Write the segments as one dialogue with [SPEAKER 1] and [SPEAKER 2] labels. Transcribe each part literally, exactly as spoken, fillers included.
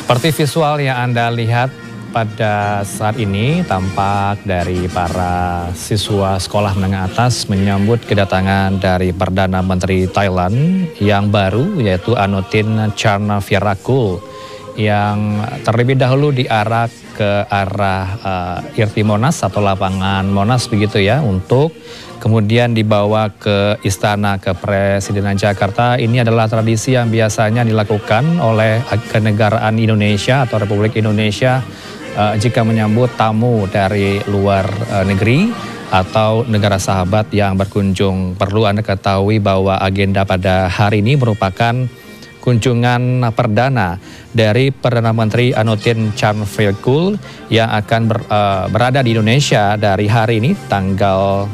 [SPEAKER 1] Seperti visual yang Anda lihat pada saat ini, tampak dari para siswa sekolah menengah atas menyambut kedatangan dari Perdana Menteri Thailand yang baru, yaitu Anutin Charnvirakul, yang terlebih dahulu diarak ke arah uh, I R T Monas atau lapangan Monas begitu ya, untuk kemudian dibawa ke Istana Kepresidenan Jakarta. Ini adalah tradisi yang biasanya dilakukan oleh kenegaraan Indonesia atau Republik Indonesia uh, jika menyambut tamu dari luar uh, negeri atau negara sahabat yang berkunjung. Perlu Anda ketahui bahwa agenda pada hari ini merupakan kunjungan perdana dari Perdana Menteri Anutin Charnvirakul yang akan ber, uh, berada di Indonesia dari hari ini tanggal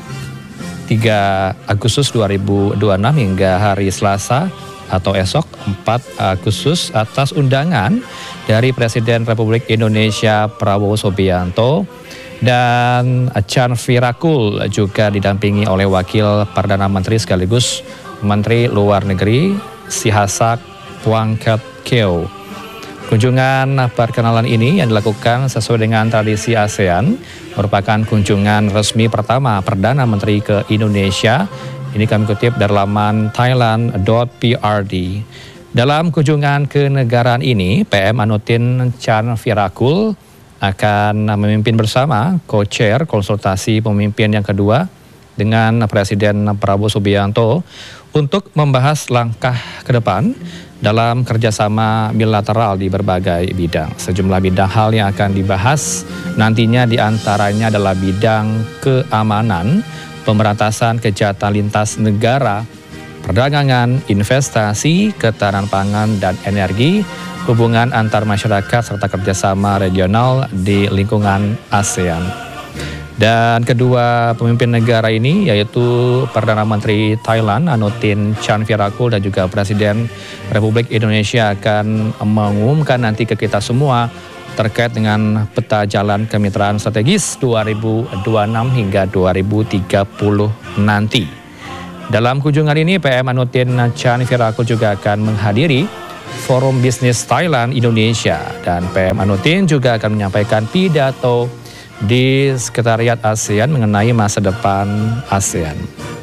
[SPEAKER 1] tiga Agustus dua ribu dua puluh enam hingga hari Selasa atau esok empat Agustus atas undangan dari Presiden Republik Indonesia Prabowo Subianto, dan Charnvirakul juga didampingi oleh Wakil Perdana Menteri sekaligus Menteri Luar Negeri Sihasak Phuangketkeow. Kunjungan perkenalan ini yang dilakukan sesuai dengan tradisi ASEAN merupakan kunjungan resmi pertama Perdana Menteri ke Indonesia. Ini kami kutip dari laman thailand dot p r d. Dalam kunjungan kenegaraan ini, P M Anutin Charnvirakul akan memimpin bersama co-chair konsultasi pemimpin yang kedua dengan Presiden Prabowo Subianto untuk membahas langkah ke depan dalam kerjasama bilateral di berbagai bidang. Sejumlah bidang hal yang akan dibahas nantinya diantaranya adalah bidang keamanan, pemberantasan kejahatan lintas negara, perdagangan, investasi, ketahanan pangan dan energi, hubungan antar masyarakat serta kerjasama regional di lingkungan ASEAN. Dan kedua pemimpin negara ini yaitu Perdana Menteri Thailand Anutin Charnvirakul dan juga Presiden Republik Indonesia akan mengumumkan nanti ke kita semua terkait dengan peta jalan kemitraan strategis dua ribu dua puluh enam hingga dua ribu tiga puluh nanti. Dalam kunjungan ini P M Anutin Charnvirakul juga akan menghadiri Forum Bisnis Thailand Indonesia, dan P M Anutin juga akan menyampaikan pidato di Sekretariat ASEAN mengenai masa depan ASEAN.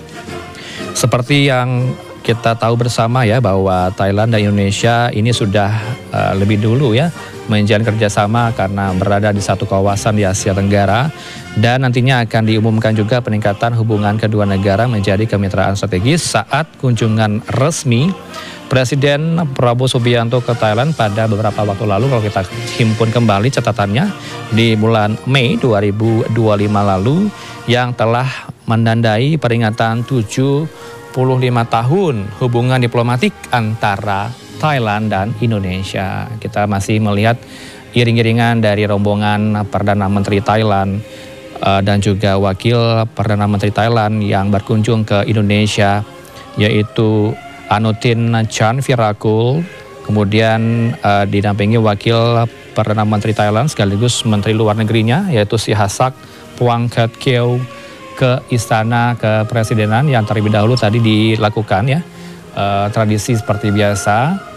[SPEAKER 1] Seperti yang kita tahu bersama ya, bahwa Thailand dan Indonesia ini sudah uh, lebih dulu ya menjalin kerjasama karena berada di satu kawasan di Asia Tenggara, dan nantinya akan diumumkan juga peningkatan hubungan kedua negara menjadi kemitraan strategis saat kunjungan resmi Presiden Prabowo Subianto ke Thailand pada beberapa waktu lalu. Kalau kita himpun kembali catatannya di bulan Mei dua ribu dua puluh lima lalu, yang telah menandai peringatan tujuh puluh lima tahun hubungan diplomatik antara Thailand dan Indonesia. Kita masih melihat iring-iringan dari rombongan Perdana Menteri Thailand uh, dan juga Wakil Perdana Menteri Thailand yang berkunjung ke Indonesia, yaitu Anutin Charnvirakul, kemudian uh, didampingi Wakil Perdana Menteri Thailand sekaligus Menteri Luar Negerinya yaitu Sihasak Phuangketkeow ke Istana Kepresidenan yang terlebih dahulu tadi dilakukan ya. Uh, tradisi seperti biasa,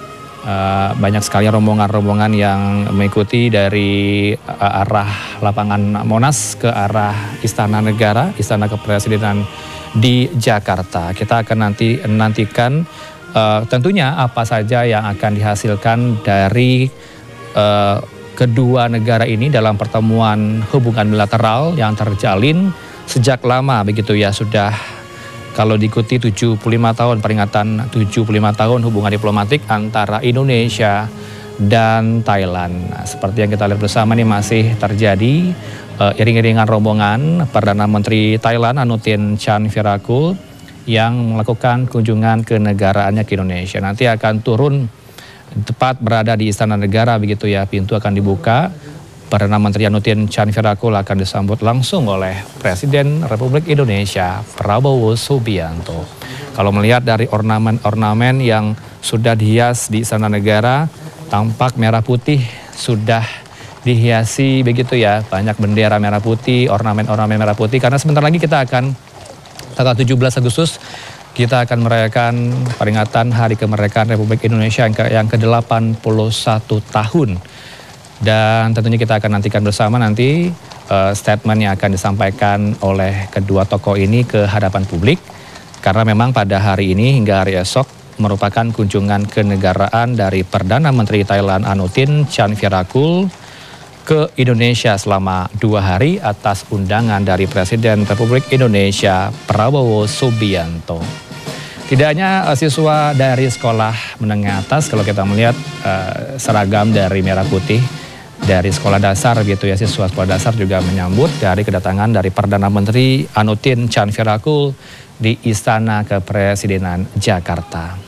[SPEAKER 1] uh, banyak sekali rombongan-rombongan yang mengikuti dari uh, arah lapangan Monas ke arah Istana Negara, Istana Kepresidenan di Jakarta. Kita akan nanti nantikan uh, tentunya apa saja yang akan dihasilkan dari uh, kedua negara ini dalam pertemuan hubungan bilateral yang terjalin sejak lama begitu ya. Sudah kalau diikuti tujuh puluh lima tahun, peringatan tujuh puluh lima tahun hubungan diplomatik antara Indonesia dan Thailand. Nah, seperti yang kita lihat bersama ini masih terjadi uh, iring-iringan rombongan Perdana Menteri Thailand Anutin Charnvirakul yang melakukan kunjungan ke negaraannya ke Indonesia. Nanti akan turun tepat berada di Istana Negara begitu ya, pintu akan dibuka. Perdana Menteri Anutin Charnvirakul akan disambut langsung oleh Presiden Republik Indonesia Prabowo Subianto. Kalau melihat dari ornamen-ornamen yang sudah dihias di Istana Negara, tampak merah putih sudah dihiasi begitu ya, banyak bendera merah putih, ornamen-ornamen merah putih, karena sebentar lagi kita akan tanggal tujuh belas Agustus kita akan merayakan peringatan Hari Kemerdekaan Republik Indonesia yang ke yang ke delapan puluh satu tahun. Dan tentunya kita akan nantikan bersama nanti uh, statement yang akan disampaikan oleh kedua tokoh ini ke hadapan publik. Karena memang pada hari ini hingga hari esok merupakan kunjungan kenegaraan dari Perdana Menteri Thailand Anutin Chanvirakul ke Indonesia selama dua hari atas undangan dari Presiden Republik Indonesia Prabowo Subianto. Tidak hanya uh, siswa dari sekolah menengah atas, kalau kita melihat uh, seragam dari merah putih dari sekolah dasar gitu ya, siswa sekolah dasar juga menyambut dari kedatangan dari Perdana Menteri Anutin Chanvirakul di Istana Kepresidenan Jakarta.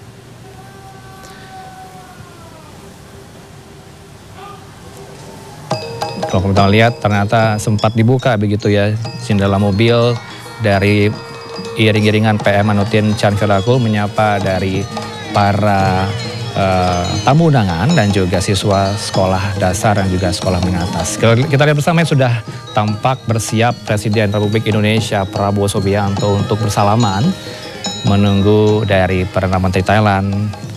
[SPEAKER 1] Kalau kita lihat ternyata sempat dibuka begitu ya jendela mobil dari iring-iringan P M Anutin Chanvirakul menyapa dari para uh, tamu undangan dan juga siswa sekolah dasar dan juga sekolah menengah atas. Kita lihat bersama yang sudah tampak bersiap Presiden Republik Indonesia Prabowo Subianto untuk bersalaman menunggu dari Perdana Menteri Thailand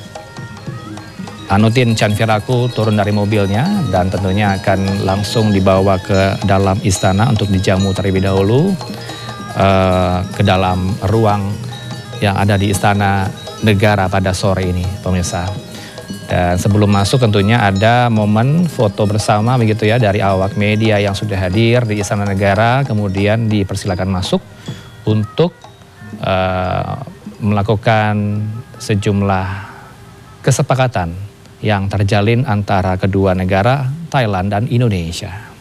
[SPEAKER 1] Anutin Chanvirakul turun dari mobilnya dan tentunya akan langsung dibawa ke dalam istana untuk dijamu terlebih dahulu uh, ke dalam ruang yang ada di Istana Negara pada sore ini, pemirsa. Dan sebelum masuk tentunya ada momen foto bersama begitu ya dari awak media yang sudah hadir di Istana Negara, kemudian dipersilakan masuk untuk uh, melakukan sejumlah kesepakatan yang terjalin antara kedua negara, Thailand dan Indonesia.